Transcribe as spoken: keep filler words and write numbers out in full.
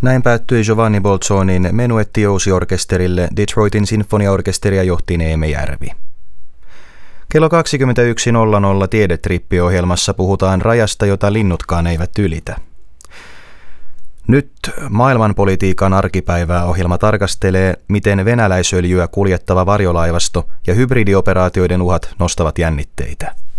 Näin päättyi Giovanni Bolzonin Menuetti-jousiorkesterille Detroitin sinfoniaorkesteria johti Neeme Järvi. Kello kaksikymmentäyksi nolla nolla Tiedetrippi-ohjelmassa puhutaan rajasta, jota linnutkaan eivät ylitä. Nyt maailmanpolitiikan arkipäivää ohjelma tarkastelee, miten venäläisöljyä kuljettava varjolaivasto ja hybridioperaatioiden uhat nostavat jännitteitä.